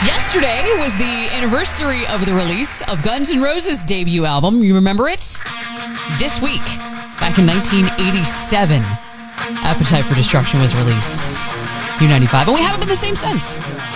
Yesterday was the anniversary of the release of Guns N' Roses' debut album. You remember it? This week, back in 1987, Appetite for Destruction was released. Q95. And we haven't been the same since.